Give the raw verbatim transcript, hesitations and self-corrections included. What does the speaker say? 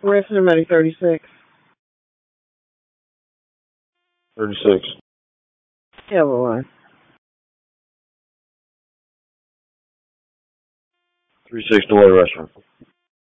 Ransom Money thirty-six. thirty-six. Yeah, one. three six Delay Restaurant.